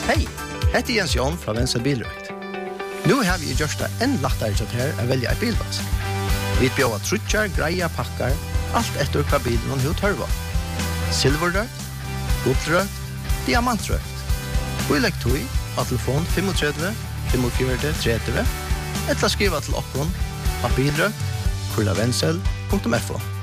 Hej, hette Jens Jon fra Venstre Bilrøkt. Nu har vi gjort det enn lettere til her å velge et bilvask. Vi bjør trutjar, greia, pakkar, alt etter hva bilen hun tørver. Silverrøkt, guldrøkt, diamantrøkt. Og legg tog av telefon 35 45 30 eller skriva til okkon av bilrøkt.kurlavensel.fo.